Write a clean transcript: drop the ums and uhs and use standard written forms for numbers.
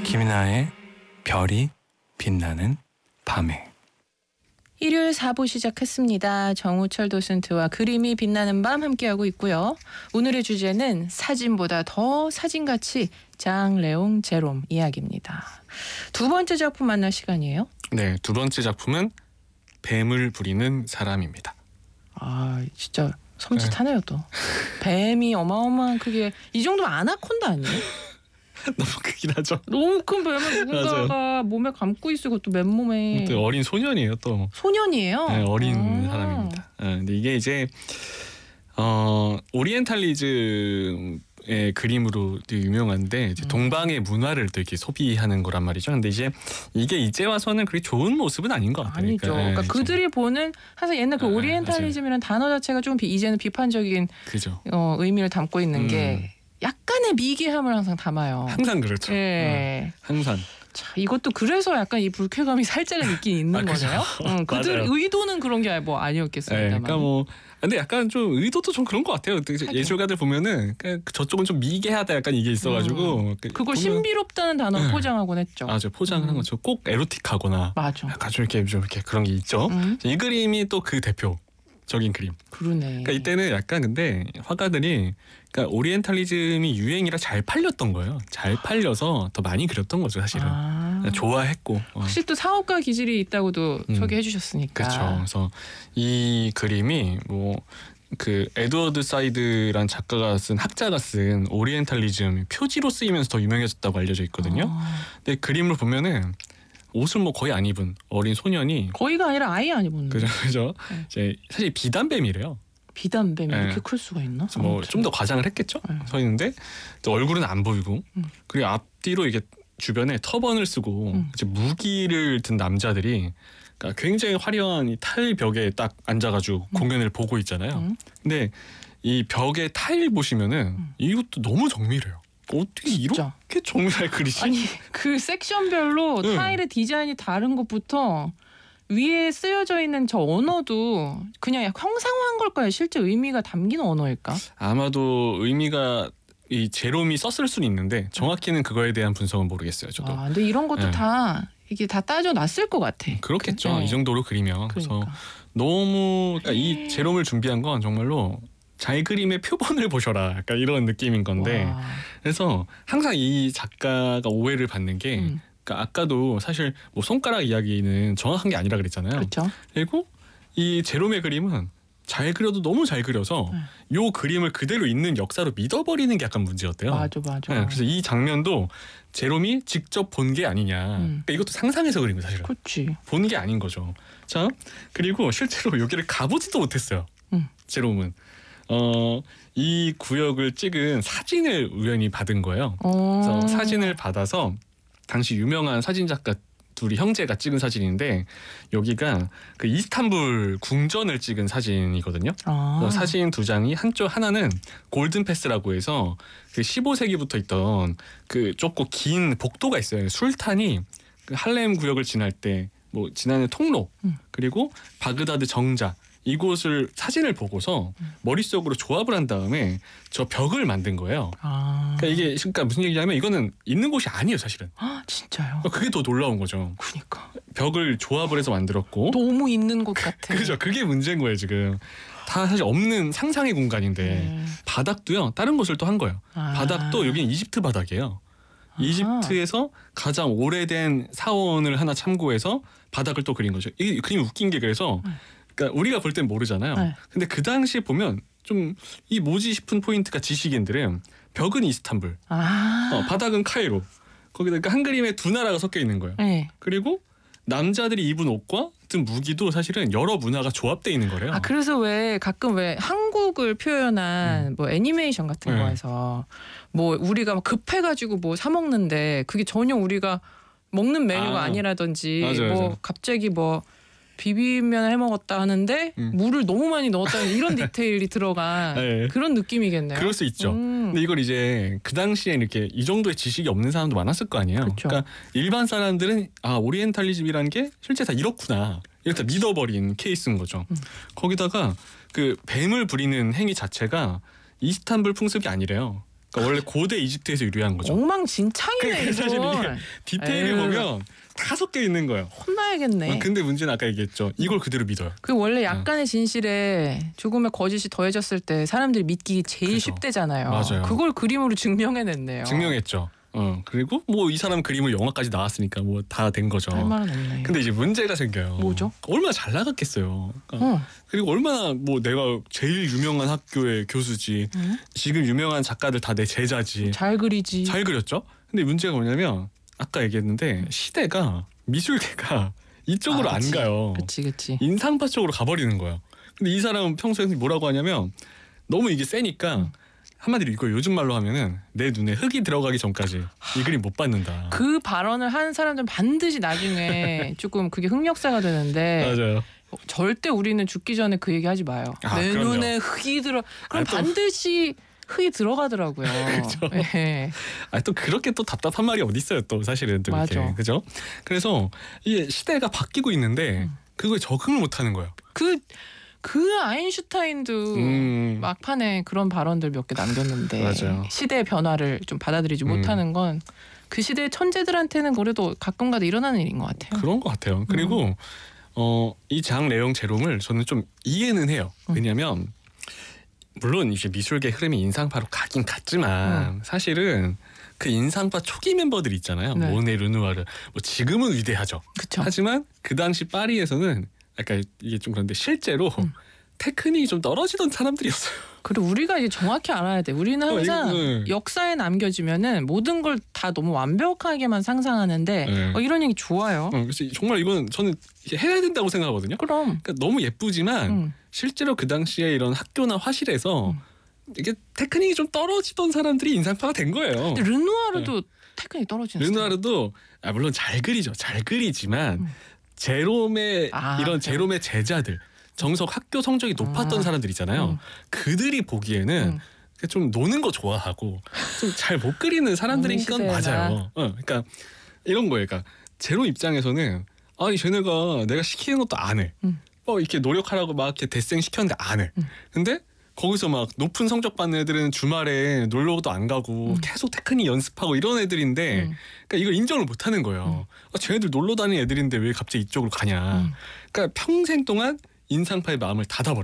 김이나의 별이 빛나는 밤에. 일요일 4부 시작했습니다. 정우철 도슨트와 그림이 빛나는 밤 함께하고 있고요. 오늘의 주제는 사진보다 더 사진같이 장 레옹 제롬 이야기입니다. 두 번째 작품 만날 시간이에요. 네, 두 번째 작품은 뱀을 부리는 사람입니다. 아, 진짜 섬찟하네요 또. 뱀이 어마어마한 크게, 이 정도면 아나콘다 아니에요? 너무 크긴 하죠. 너무 큰 뱀을 누군가가 몸에 감고 있고 또 맨몸에. 또 어린 소년이에요 또. 소년이에요? 네, 어린 사람입니다. 근데 이게 이제 오리엔탈리즘의 그림으로 유명한데 이제 동방의 문화를 또 이렇게 소비하는 거란 말이죠. 근데 이제 이게 이제 와서는 그렇게 좋은 모습은 아닌 것 같아요. 아니죠. 그러니까 그들이 보는 항상 옛날 그 오리엔탈리즘이라는 단어 자체가 좀 이제는 비판적인 그죠. 의미를 담고 있는 게 약간의 미개함을 항상 담아요. 항상 그렇죠. 예. 항상. 자, 이것도 그래서 약간 이 불쾌감이 살짝은 있긴 있는 거네요. 그들 의도는 그런 게 뭐 아니었겠습니다만. 네, 그러니까 뭐 근데 약간 좀 의도도 좀 그런 것 같아요. 예술가들 보면은 저쪽은 좀 미개하다 약간 이게 있어가지고 그걸 신비롭다는 단어로 포장하곤 했죠. 맞아, 포장하는 거죠. 꼭 에로틱하거나. 맞아. 약간 좀 이렇게 그런 게 있죠. 이 그림이 또 그 대표적인 그림. 그러네. 그러니까 이때는 약간 근데 화가들이 그러니까 오리엔탈리즘이 유행이라 잘 팔렸던 거예요. 잘 팔려서 더 많이 그렸던 거죠, 사실은. 좋아했고. 혹시 또 사업가 기질이 있다고도 소개해 주셨으니까. 그렇죠. 그래서 이 그림이 뭐 그 에드워드 사이드란 학자가 쓴 오리엔탈리즘 표지로 쓰이면서 더 유명해졌다고 알려져 있거든요. 근데 그림을 보면은 옷을 뭐 거의 안 입은 어린 소년이 거의가 아니라 아예 안 입었는데. 그죠. 네. 이제 사실 비단뱀이래요. 비단뱀이 이렇게 클 수가 있나? 뭐 좀 더 과장을 했겠죠. 서 있는데 또 얼굴은 안 보이고 그리고 앞뒤로 이게 주변에 터번을 쓰고 이제 무기를 든 남자들이 그러니까 굉장히 화려한 이 타일 벽에 딱 앉아가지고 공연을 보고 있잖아요. 근데 이 벽에 타일 보시면은 이것도 너무 정밀해요. 어떻게 진짜. 이렇게 정밀하게 그리지? 아니 그 섹션별로 타일의 디자인이 다른 것부터 위에 쓰여져 있는 저 언어도 그냥 형상화한 걸까요? 실제 의미가 담긴 언어일까? 아마도 의미가 이 제롬이 썼을 수는 있는데 정확히는 그거에 대한 분석은 모르겠어요. 저도. 근데 이런 것도 다 이게 다 따져놨을 것 같아. 그렇겠죠. 이 정도로 그리면. 그러니까. 그래서 너무 그러니까 이 제롬을 준비한 건 정말로 잘 그림의 표본을 보셔라. 약간 이런 느낌인 건데. 와. 그래서 항상 이 작가가 오해를 받는 게 그러니까 아까도 사실 뭐 손가락 이야기는 정확한 게 아니라 그랬잖아요. 그렇죠. 그리고 이 제롬의 그림은 잘 그려도 너무 잘 그려서 요 그림을 그대로 있는 역사로 믿어버리는 게 약간 문제였대요. 맞아. 네, 그래서 이 장면도 제롬이 직접 본 게 아니냐. 그러니까 이것도 상상해서 그린 거 사실은. 그렇지. 본 게 아닌 거죠. 자, 그리고 실제로 여기를 가보지도 못했어요. 제롬은. 이 구역을 찍은 사진을 우연히 받은 거예요. 그래서 사진을 받아서 당시 유명한 사진 작가 둘이 형제가 찍은 사진인데 여기가 그 이스탄불 궁전을 찍은 사진이거든요. 사진 두 장이 하나는 골든 패스라고 해서 그 15세기부터 있던 그 좁고 긴 복도가 있어요. 술탄이 그 할렘 구역을 지날 때 뭐 지나는 통로 그리고 바그다드 정자 이곳을 사진을 보고서 머릿속으로 조합을 한 다음에 저 벽을 만든 거예요. 그러니까 이게 그러니까 무슨 얘기냐면 이거는 있는 곳이 아니에요, 사실은. 진짜요? 그게 더 놀라운 거죠. 그러니까. 벽을 조합을 해서 만들었고. 너무 있는 곳 같아. 그죠. 그게 문제인 거예요, 지금. 다 사실 없는 상상의 공간인데 바닥도요. 다른 곳을 또 한 거예요. 바닥도 여기는 이집트 바닥이에요. 이집트에서 가장 오래된 사원을 하나 참고해서 바닥을 또 그린 거죠. 이게 그림이 웃긴 게 그래서 그러니까 우리가 볼 땐 모르잖아요. 근데 그 당시에 보면 좀 이 뭐지 싶은 포인트가 지식인들은 벽은 이스탄불, 바닥은 카이로. 거기다 그러니까 한 그림에 두 나라가 섞여 있는 거예요. 그리고 남자들이 입은 옷과 든 무기도 사실은 여러 문화가 조합되어 있는 거래요. 그래서 왜 가끔 왜 한국을 표현한 뭐 애니메이션 같은 거에서 뭐 우리가 막 급해가지고 뭐 사 먹는데 그게 전혀 우리가 먹는 메뉴가 아니라든지 맞아요. 갑자기 뭐 비빔면 해 먹었다 하는데 물을 너무 많이 넣었다는 이런 디테일이 들어간 그런 느낌이겠네요. 그럴 수 있죠. 근데 이걸 이제 그 당시에 이렇게 이 정도의 지식이 없는 사람도 많았을 거 아니에요. 그쵸. 그러니까 일반 사람들은 오리엔탈리즘이라는 게 실제 다 이렇구나. 이렇게 믿어버린 케이스인 거죠. 거기다가 그 뱀을 부리는 행위 자체가 이스탄불 풍습이 아니래요. 그러니까 원래 고대 이집트에서 유래한 거죠. 엉망진창이네 그러니까 사실 이거. 이게 디테일을 에휴. 보면 다 섞여 있는 거예요. 혼나야겠네. 근데 문제는 아까 얘기했죠. 이걸 그대로 믿어요. 그 원래 약간의 진실에 조금의 거짓이 더해졌을 때 사람들이 믿기 제일 그죠. 쉽대잖아요. 맞아요. 그걸 그림으로 증명해냈네요. 증명했죠. 그리고 뭐 이 사람 그림을 영화까지 나왔으니까 뭐 다 된 거죠. 할 말은 없네. 근데 이제 문제가 생겨요. 뭐죠? 얼마나 잘 나갔겠어요. 그러니까 그리고 얼마나 뭐 내가 제일 유명한 학교의 교수지. 지금 유명한 작가들 다 내 제자지. 잘 그리지. 잘 그렸죠. 근데 문제가 뭐냐면 아까 얘기했는데 시대가 미술계가 이쪽으로 안 그치. 가요. 그치. 인상파 쪽으로 가버리는 거예요. 근데 이 사람은 평소에 뭐라고 하냐면 너무 이게 세니까 한마디로 이거 요즘 말로 하면은 내 눈에 흙이 들어가기 전까지 이 그림 못 받는다. 그 발언을 하는 사람들은 반드시 나중에 조금 그게 흑역사가 되는데 맞아요. 절대 우리는 죽기 전에 그 얘기 하지 마요. 내 그럼요. 눈에 흙이 들어. 그럼 또- 반드시 흙이 들어가더라고요. 네. 또 그렇게 또 답답한 말이 어디 있어요 또 사실은 또 이렇게 맞아. 그죠? 그래서 이게 시대가 바뀌고 있는데 그거에 적응을 못하는 거예요. 그 아인슈타인도 막판에 그런 발언들 몇 개 남겼는데 맞아요. 시대의 변화를 좀 받아들이지 못하는 건 그 시대의 천재들한테는 그래도 가끔가다 일어나는 일인 것 같아요. 그런 것 같아요. 그리고 이 장 레옹 제롬을 저는 좀 이해는 해요. 왜냐하면 물론 이제 미술계 흐름이 인상파로 가긴 갔지만 사실은 그 인상파 초기 멤버들 있잖아요. 네. 모네, 르누아르. 뭐 지금은 위대하죠. 그렇죠. 하지만 그 당시 파리에서는 약간 이게 좀 그런데 실제로 테크닉이 좀 떨어지던 사람들이었어요. 그리고 우리가 이제 정확히 알아야 돼. 우리는 항상 역사에 남겨지면은 모든 걸 다 너무 완벽하게만 상상하는데 네. 이런 얘기 좋아요. 그래서 정말 이건 저는 이게 해야 된다고 생각하거든요. 그럼 그러니까 너무 예쁘지만 실제로 그 당시에 이런 학교나 화실에서 이게 테크닉이 좀 떨어지던 사람들이 인상파가 된 거예요. 근데 르누아르도 테크닉 떨어지는 르누아르도 물론 잘 그리죠. 잘 그리지만 제롬의 이런 제롬의 제자들 정석 학교 성적이 높았던 사람들 있잖아요. 그들이 보기에는 좀 노는 거 좋아하고 좀 잘 못 그리는 사람들인 건 맞아요. 그러니까 이런 거예요. 그러니까 제롬 입장에서는 아니 쟤네가 내가 시키는 것도 안 해. 이렇게 노력하라고 막 이렇게 데생 시켰는데 안 해. 근데 거기서 막 높은 성적 받는 애들은 주말에 놀러도 안 가고 계속 테크닉 연습하고 이런 애들인데 그러니까 이걸 인정을 못 하는 거예요. 쟤네들 놀러 다니는 애들인데 왜 갑자기 이쪽으로 가냐. 그러니까 평생 동안 인상파의 마음을 닫아버려.